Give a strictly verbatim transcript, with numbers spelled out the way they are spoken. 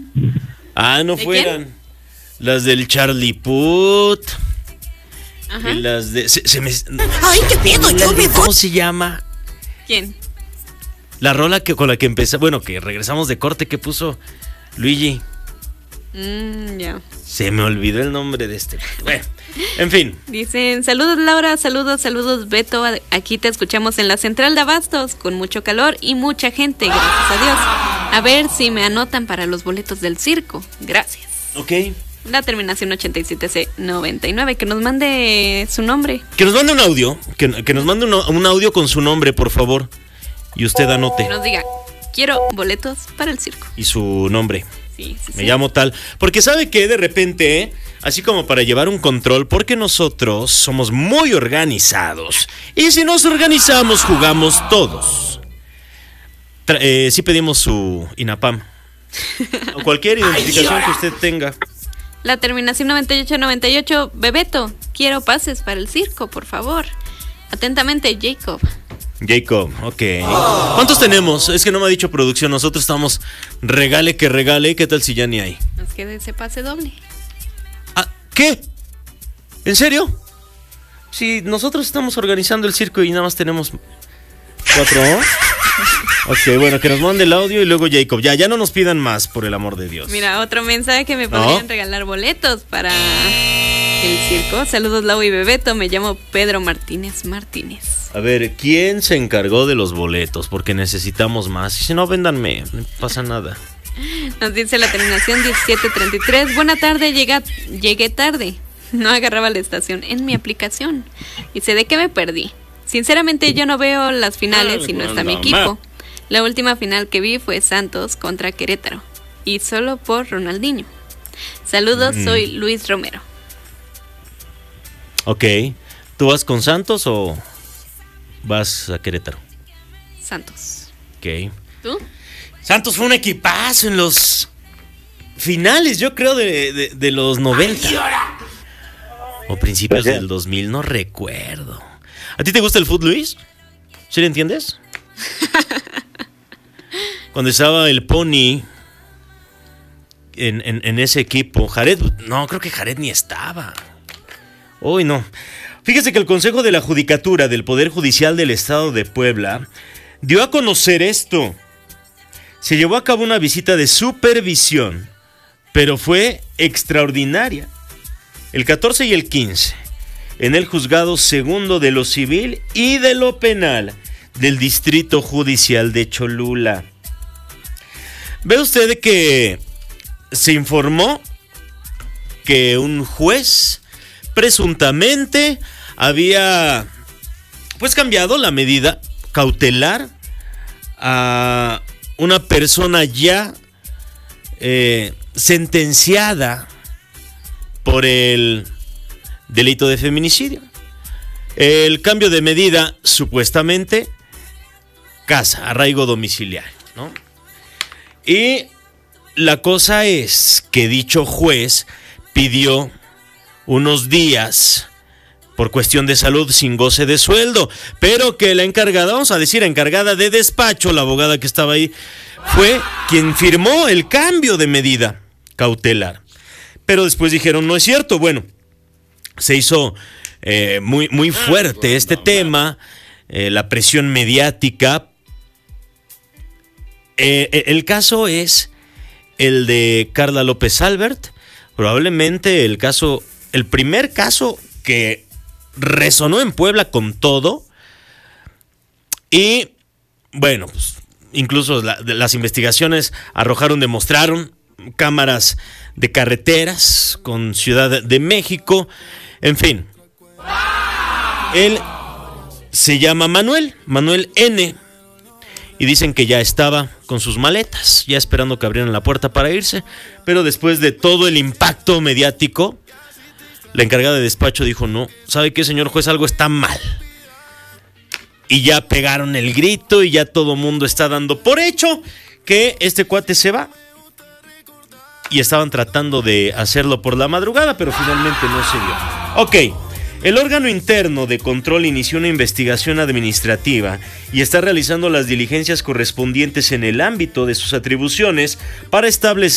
Ah, no ¿De fueran. quién? Las del Charlie Puth. Ajá. Y las de. Se, se me, ¡Ay, qué pedo! Yo me voy. ¿Cómo se llama? ¿Quién? La rola que con la que empezó. Bueno, que regresamos de corte que puso Luigi. Mm, ya. Se me olvidó el nombre de este. Bueno, en fin. Dicen, saludos Laura, saludos, saludos Beto. Aquí te escuchamos en la central de Abastos con mucho calor y mucha gente, gracias a Dios. A ver si me anotan para los boletos del circo. Gracias. Ok. La terminación ochenta y siete C noventa y nueve, que nos mande su nombre. Que nos mande un audio. Que, que nos mande un, un audio con su nombre, por favor. Y usted anote. Que nos diga, quiero boletos para el circo. Y su nombre. Sí, sí, Me sí. llamo tal. Porque sabe que de repente, ¿eh? Así como para llevar un control, porque nosotros somos muy organizados. Y si nos organizamos, jugamos todos. Tra- eh, sí pedimos su INAPAM. O cualquier identificación que usted tenga. La terminación noventa y ocho noventa y ocho, Bebeto, quiero pases para el circo, por favor. Atentamente, Jacob. Jacob, ok. ¿Cuántos tenemos? Es que no me ha dicho producción. Nosotros estamos regale que regale. ¿Qué tal si ya ni hay? Nos queda ese pase doble. Ah, ¿qué? ¿En serio? Si nosotros estamos organizando el circo y nada más tenemos cuatro. Ok, bueno, que nos mande el audio y luego Jacob. Ya, ya no nos pidan más, por el amor de Dios. Mira, otro mensaje que me podrían ¿No? regalar boletos para el circo. Saludos, Lau y Bebeto. Me llamo Pedro Martínez Martínez. A ver, ¿quién se encargó de los boletos? Porque necesitamos más. Y si no, véndanme, no pasa nada. Nos dice la terminación diecisiete treinta y tres. Buena tarde, llega, llegué tarde. No agarraba la estación en mi aplicación. Y sé de qué me perdí. Sinceramente yo no veo las finales y no está mi equipo. La última final que vi fue Santos contra Querétaro. Y solo por Ronaldinho. Saludos, Mm. soy Luis Romero. Ok. ¿Tú vas con Santos o vas a Querétaro? Santos. Ok. ¿Tú? Santos fue un equipazo en los finales, yo creo, de, de, de los noventa. O principios del dos mil, no recuerdo. ¿A ti te gusta el fútbol, Luis? ¿Sí le entiendes? Cuando estaba el Pony en, en, en ese equipo, Jared, no, creo que Jared ni estaba. Uy, no. Fíjese que el Consejo de la Judicatura del Poder Judicial del Estado de Puebla dio a conocer esto. Se llevó a cabo una visita de supervisión, pero fue extraordinaria. El catorce y el quince, en el Juzgado Segundo de lo Civil y de lo Penal del Distrito Judicial de Cholula. Ve usted que se informó que un juez presuntamente había pues cambiado la medida cautelar a una persona ya eh, sentenciada por el delito de feminicidio. El cambio de medida, supuestamente, casa, arraigo domiciliario, ¿no? Y la cosa es que dicho juez pidió unos días por cuestión de salud sin goce de sueldo, pero que la encargada, vamos a decir, encargada de despacho, la abogada que estaba ahí, fue quien firmó el cambio de medida cautelar. Pero después dijeron, no es cierto. Bueno, se hizo eh, muy, muy fuerte este tema, eh, la presión mediática. Eh, el caso es el de Carla López Albert, probablemente el caso, el primer caso que resonó en Puebla con todo. Y bueno, pues, incluso la, las investigaciones arrojaron, demostraron cámaras de carreteras con Ciudad de México, en fin. Él se llama Manuel, Manuel N. Y dicen que ya estaba con sus maletas, ya esperando que abrieran la puerta para irse. Pero después de todo el impacto mediático, la encargada de despacho dijo, no, ¿sabe qué, señor juez? Algo está mal. Y ya pegaron el grito y ya todo mundo está dando por hecho que este cuate se va. Y estaban tratando de hacerlo por la madrugada, pero finalmente no se dio. Ok. El órgano interno de control inició una investigación administrativa y está realizando las diligencias correspondientes en el ámbito de sus atribuciones para establecer